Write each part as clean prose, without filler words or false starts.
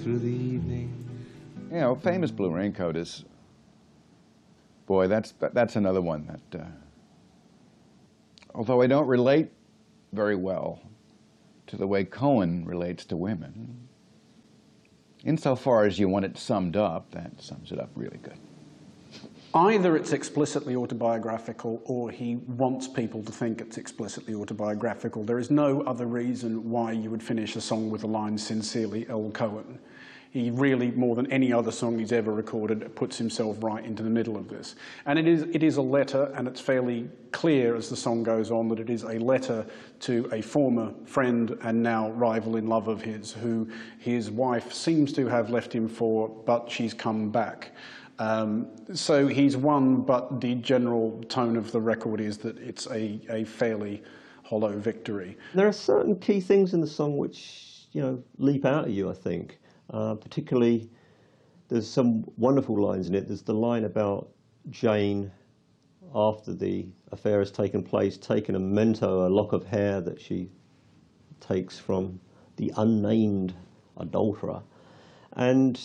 through the evening. You know, Famous Blue Raincoat is, boy, that's another one that, although I don't relate very well to the way Cohen relates to women, insofar as you want it summed up, that sums it up really good. Either it's explicitly autobiographical or he wants people to think it's explicitly autobiographical. There is no other reason why you would finish a song with the line, "Sincerely, L. Cohen." He really, more than any other song he's ever recorded, puts himself right into the middle of this. And it is a letter, and it's fairly clear as the song goes on that it is a letter to a former friend and now rival in love of his, who his wife seems to have left him for, but she's come back. So he's won, but the general tone of the record is that it's a fairly hollow victory. There are certain key things in the song which, you know, leap out at you, I think. Particularly, there's some wonderful lines in it. There's the line about Jane, after the affair has taken place, taking a memento, a lock of hair that she takes from the unnamed adulterer. And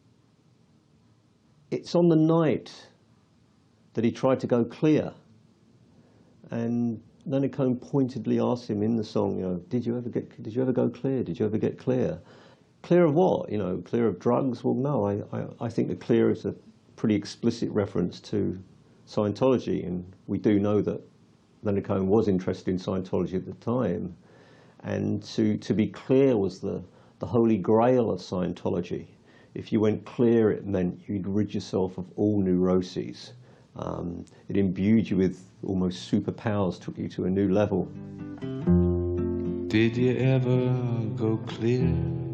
it's on the night that he tried to go clear. And Leonard Cohen pointedly asks him in the song, you know, did you ever go clear? Did you ever get clear? Clear of what? You know, clear of drugs? Well, no, I think the clear is a pretty explicit reference to Scientology, and we do know that Leonard Cohen was interested in Scientology at the time, and to be clear was the holy grail of Scientology. If you went clear, it meant you'd rid yourself of all neuroses. It imbued you with almost superpowers, took you to a new level. Did you ever go clear?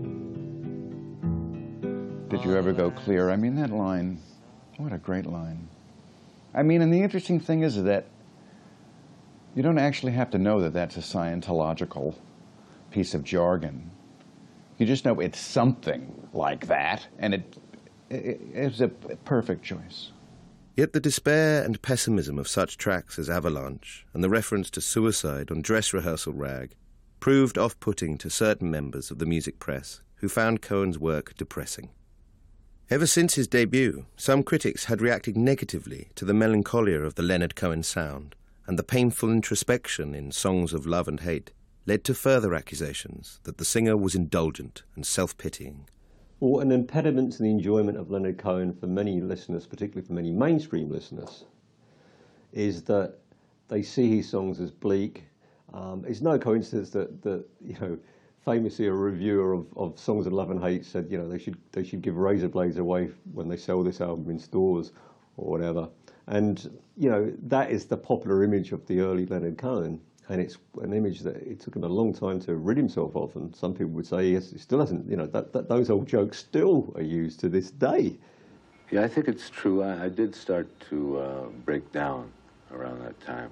Did you ever go clear? I mean, that line, what a great line. I mean, and the interesting thing is that you don't actually have to know that that's a Scientological piece of jargon. You just know it's something like that, and it's a perfect choice. Yet the despair and pessimism of such tracks as Avalanche and the reference to suicide on Dress Rehearsal Rag proved off-putting to certain members of the music press who found Cohen's work depressing. Ever since his debut, some critics had reacted negatively to the melancholia of the Leonard Cohen sound, and the painful introspection in Songs of Love and Hate led to further accusations that the singer was indulgent and self-pitying. Well, an impediment to the enjoyment of Leonard Cohen for many listeners, particularly for many mainstream listeners, is that they see his songs as bleak. It's no coincidence that you know, famously a reviewer of Songs of Love and Hate said, you know, they should give razor blades away when they sell this album in stores or whatever. And you know, that is the popular image of the early Leonard Cohen, and it's an image that it took him a long time to rid himself of. And some people would say, yes, it still hasn't. You know, that those old jokes still are used to this day. Yeah, I think it's true. I did start to break down around that time.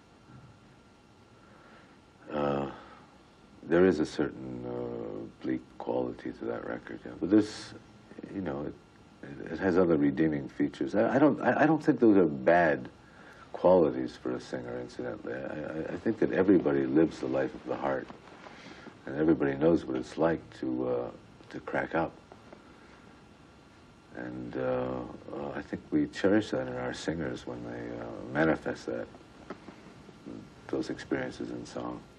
There is a certain bleak quality to that record, yeah. But this, you know, it has other redeeming features. I don't think those are bad qualities for a singer, incidentally. I think that everybody lives the life of the heart, and everybody knows what it's like to crack up. And I think we cherish that in our singers when they manifest those experiences in song.